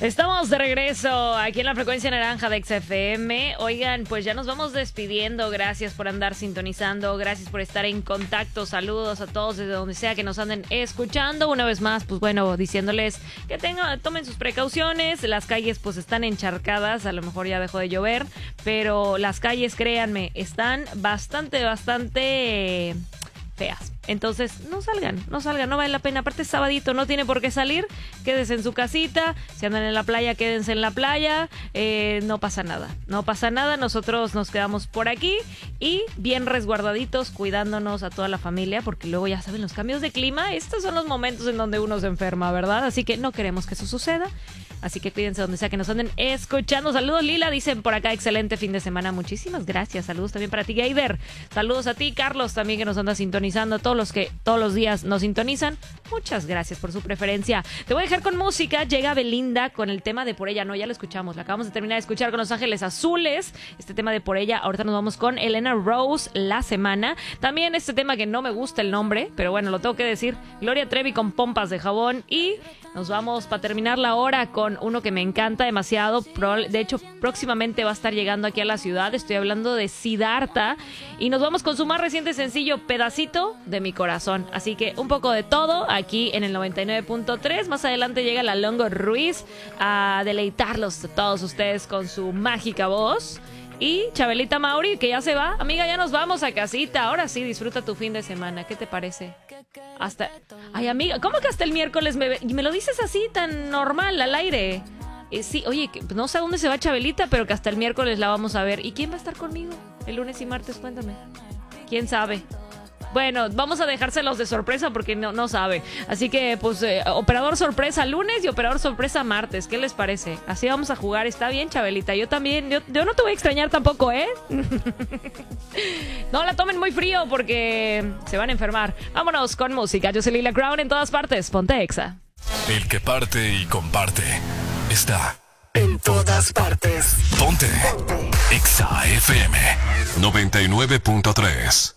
Estamos de regreso aquí en la frecuencia naranja de XFM. Oigan, pues ya nos vamos despidiendo. Gracias por andar sintonizando. Gracias por estar en contacto. Saludos a todos desde donde sea que nos anden escuchando. Una vez más, pues bueno, diciéndoles que tomen sus precauciones. Las calles pues están encharcadas. A lo mejor ya dejó de llover. Pero las calles, créanme, están bastante feas. Entonces, no salgan, no vale la pena. Aparte es sabadito, no tiene por qué salir. Quédese en su casita. Si andan en la playa, quédense en la playa. No pasa nada. Nosotros nos quedamos por aquí y bien resguardaditos, cuidándonos a toda la familia, porque luego ya saben los cambios de clima. Estos son los momentos en donde uno se enferma, ¿verdad? Así que no queremos que eso suceda. Así que cuídense donde sea que nos anden escuchando. Saludos, Lila, dicen por acá, excelente fin de semana. Muchísimas gracias. Saludos también para ti, Gaider. Saludos a ti, Carlos, también que nos anda sintonizando. Todos los que todos los días nos sintonizan. Muchas gracias por su preferencia. Te voy a dejar con música. Llega Belinda con el tema de Por Ella. No, ya lo escuchamos. La acabamos de terminar de escuchar con Los Ángeles Azules. Este tema de Por Ella. Ahorita nos vamos con Elena Rose, La Semana. También este tema que no me gusta el nombre, pero bueno, lo tengo que decir. Gloria Trevi con Pompas de Jabón. Y nos vamos para terminar la hora con uno que me encanta demasiado. De hecho, próximamente va a estar llegando aquí a la ciudad. Estoy hablando de Siddhartha. Y nos vamos con su más reciente sencillo, Pedacito de mi corazón. Así que un poco de todo aquí en el 99.3. Más adelante llega la Longo Ruiz a deleitarlos a todos ustedes con su mágica voz. Y Chabelita Mauri, que ya se va. Amiga, ya nos vamos a casita. Ahora sí, disfruta tu fin de semana. ¿Qué te parece? Ay, amiga, ¿cómo que hasta el miércoles me lo dices así tan normal al aire? Sí, oye, no sé a dónde se va Chabelita, pero que hasta el miércoles la vamos a ver. ¿Y quién va a estar conmigo el lunes y martes? Cuéntame. ¿Quién sabe? Bueno, vamos a dejárselos de sorpresa porque no sabe. Así que, pues, operador sorpresa lunes y operador sorpresa martes. ¿Qué les parece? Así vamos a jugar. ¿Está bien, Chabelita? Yo también. Yo no te voy a extrañar tampoco, ¿eh? No la tomen muy frío porque se van a enfermar. Vámonos con música. Yo soy Lila Crown en todas partes. Ponte Exa. El que parte y comparte está en todas partes. Ponte Exa FM 99.3.